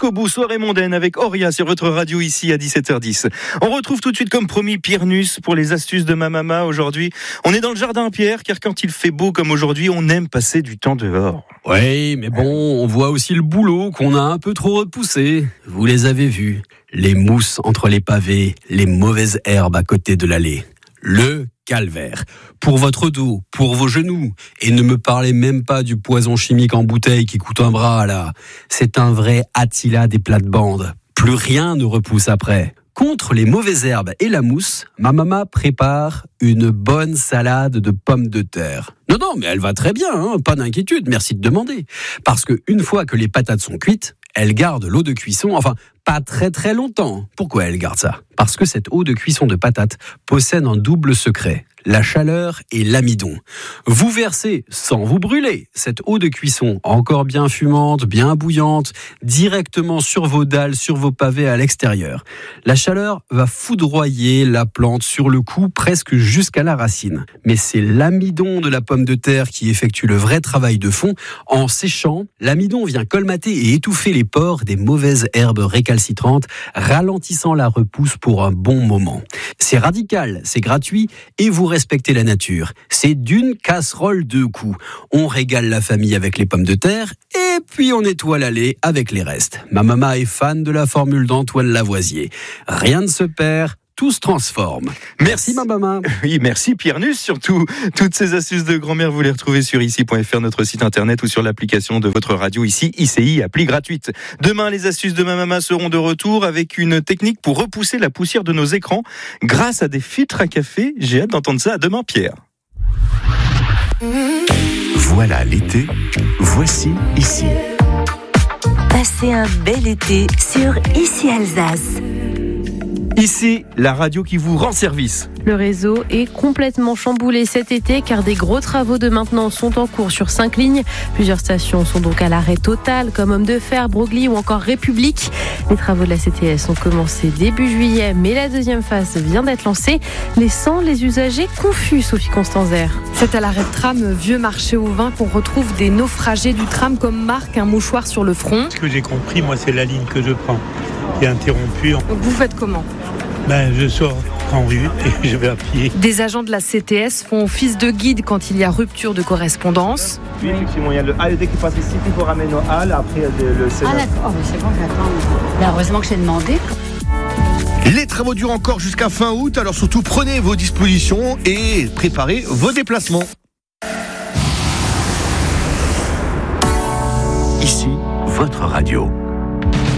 jusqu'au bout, soirée mondaine avec Auria sur votre radio ici à 17h10. On retrouve tout de suite comme promis Pierre Nuss pour les astuces de ma maman. Aujourd'hui, on est dans le jardin Pierre, car quand il fait beau comme aujourd'hui, on aime passer du temps dehors. Oui, mais bon, on voit aussi le boulot qu'on a un peu trop repoussé. Vous les avez vus, les mousses entre les pavés, les mauvaises herbes à côté de l'allée. Le calvaire. Pour votre dos, pour vos genoux. Et ne me parlez même pas du poison chimique en bouteille qui coûte un bras, là. C'est un vrai Attila des plates-bandes. Plus rien ne repousse après. Contre les mauvaises herbes et la mousse, ma maman prépare une bonne salade de pommes de terre. Non, mais elle va très bien, hein, pas d'inquiétude, merci de demander. Parce que une fois que les patates sont cuites, elle garde l'eau de cuisson, enfin, pas très très longtemps. Pourquoi elle garde ça ? Parce que cette eau de cuisson de patates possède un double secret, la chaleur et l'amidon. Vous versez, sans vous brûler, cette eau de cuisson encore bien fumante, bien bouillante, directement sur vos dalles, sur vos pavés à l'extérieur. La chaleur va foudroyer la plante sur le coup, presque jusqu'à la racine. Mais c'est l'amidon de la pomme de terre qui effectue le vrai travail de fond. En séchant, l'amidon vient colmater et étouffer les pores des mauvaises herbes récalcitrantes, ralentissant la repousse pour un bon moment. C'est radical, c'est gratuit et vous respectez la nature. C'est d'une casserole deux coups. On régale la famille avec les pommes de terre et puis on nettoie l'allée avec les restes. Ma maman est fan de la formule d'Antoine Lavoisier. Rien ne se perd, tout se transforme. Merci ma maman. Oui, merci Pierre Nuss. Surtout, toutes ces astuces de grand-mère, vous les retrouvez sur ici.fr, notre site internet, ou sur l'application de votre radio ici, ICI, appli gratuite. Demain, les astuces de ma maman seront de retour avec une technique pour repousser la poussière de nos écrans grâce à des filtres à café. J'ai hâte d'entendre ça. À demain, Pierre. Voilà l'été, voici ici. Passez un bel été sur Ici Alsace. Ici, la radio qui vous rend service. Le réseau est complètement chamboulé cet été car des gros travaux de maintenance sont en cours sur 5 lignes. Plusieurs stations sont donc à l'arrêt total comme Homme de Fer, Broglie ou encore République. Les travaux de la CTS ont commencé début juillet mais la deuxième phase vient d'être lancée, laissant les usagers confus, Sophie Constanzer. C'est à l'arrêt de tram Vieux Marché au Vin qu'on retrouve des naufragés du tram comme Marc, un mouchoir sur le front. Ce que j'ai compris, moi, c'est la ligne que je prends qui est interrompue. Donc vous faites comment ? Je sors en rue et je vais à pied. Des agents de la CTS font office de guide quand il y a rupture de correspondance. Oui, effectivement, il y a le A et le D qui passe ici, il faut ramener au HAL, après le C9. Ah d'accord, c'est bon, j'attends. Heureusement que j'ai demandé. Les travaux durent encore jusqu'à fin août, alors surtout prenez vos dispositions et préparez vos déplacements. Ici, votre radio.